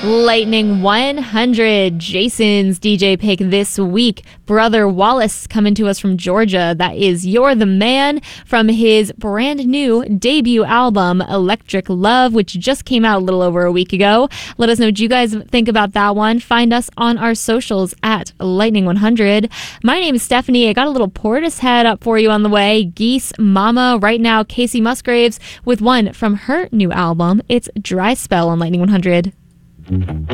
Lightning 100, Jason's DJ pick this week. Brother Wallace coming to us from Georgia. That is You're the Man from his brand new debut album, Electric Love, which just came out a little over a week ago. Let us know what you guys think about that one. Find us on our socials at Lightning 100. My name is Stephanie. I got a little Portishead up for you on the way. Geese Mama. Right now, Casey Musgraves with one from her new album. It's Dry Spell on Lightning 100.